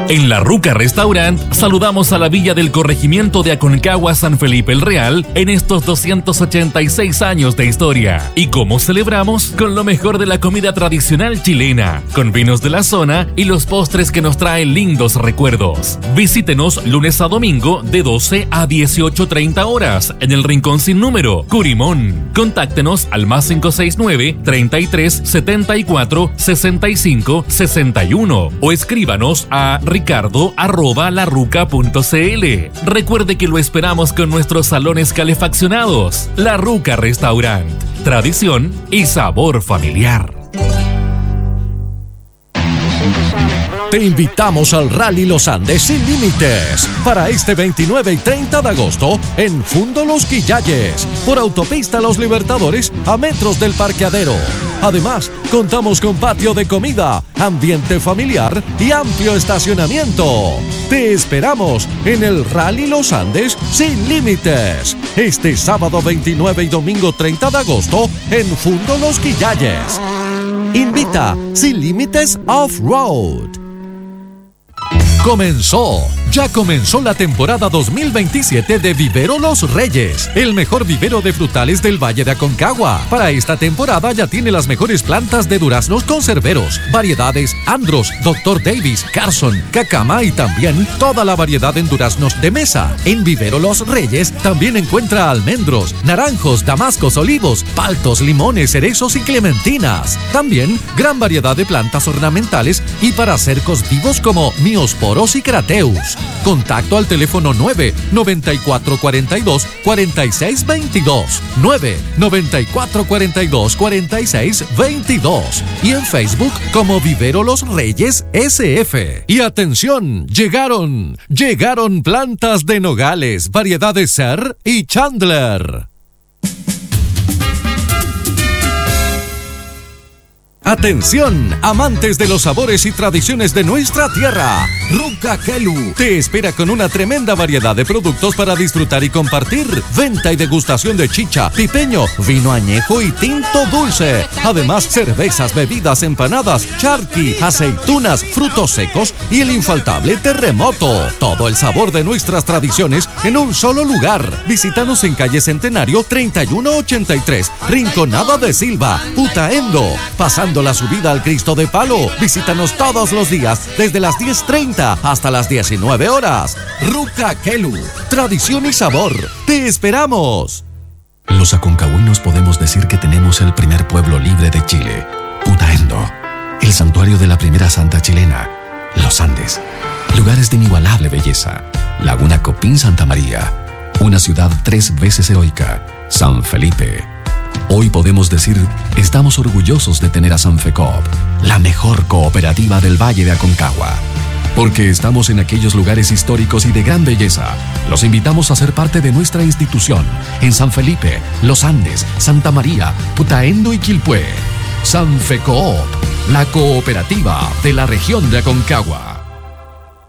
En La Ruca Restaurant saludamos a la villa del corregimiento de Aconcagua San Felipe el Real en estos 286 años de historia. ¿Y cómo celebramos? Con lo mejor de la comida tradicional chilena, con vinos de la zona y los postres que nos traen lindos recuerdos. Visítenos lunes a domingo de 12 a 18:30 horas en el Rincón Sin Número, Curimón. Contáctenos al +569 33 74 65 61 o escríbanos a ricardo@laruca.cl. Recuerde que lo esperamos con nuestros salones calefaccionados. La Ruca Restaurant, tradición y sabor familiar. Te invitamos al Rally Los Andes Sin Límites para este 29 y 30 de agosto en Fundo Los Quillayes, por Autopista Los Libertadores a metros del parqueadero. Además, contamos con patio de comida, ambiente familiar y amplio estacionamiento. Te esperamos en el Rally Los Andes Sin Límites, este sábado 29 y domingo 30 de agosto en Fundo Los Quillayes. Invita Sin Límites Off-Road. Ya comenzó la temporada 2027 de Vivero Los Reyes, el mejor vivero de frutales del Valle de Aconcagua. Para esta temporada ya tiene las mejores plantas de duraznos conserveros, variedades Andros, Dr. Davis, Carson, Cacama y también toda la variedad en duraznos de mesa. En Vivero Los Reyes también encuentra almendros, naranjos, damascos, olivos, paltos, limones, cerezos y clementinas. También gran variedad de plantas ornamentales y para cercos vivos como miosporos y crateus. Contacto al teléfono 99442-4622, 99442-4622 y en Facebook como Vivero Los Reyes SF. Y atención, llegaron plantas de nogales, variedades Ser y Chandler. Atención, amantes de los sabores y tradiciones de nuestra tierra. Ruca Kelu te espera con una tremenda variedad de productos para disfrutar y compartir. Venta y degustación de chicha, pipeño, vino añejo y tinto dulce. Además, cervezas, bebidas, empanadas, charqui, aceitunas, frutos secos y el infaltable terremoto. Todo el sabor de nuestras tradiciones en un solo lugar. Visítanos en calle Centenario 3183, Rinconada de Silva, Putaendo, pasando la subida al Cristo de Palo. Visítanos todos los días desde las 10:30 hasta las 19 horas. Ruca Kelu, tradición y sabor. ¡Te esperamos! Los aconcagüinos podemos decir que tenemos el primer pueblo libre de Chile, Putaendo, el santuario de la primera santa chilena, Los Andes, lugares de inigualable belleza, Laguna Copín Santa María, una ciudad 3 veces heroica, San Felipe. Hoy podemos decir, estamos orgullosos de tener a Sanfecoop, la mejor cooperativa del Valle de Aconcagua. Porque estamos en aquellos lugares históricos y de gran belleza, los invitamos a ser parte de nuestra institución en San Felipe, Los Andes, Santa María, Putaendo y Quilpué. Sanfecoop, la cooperativa de la región de Aconcagua.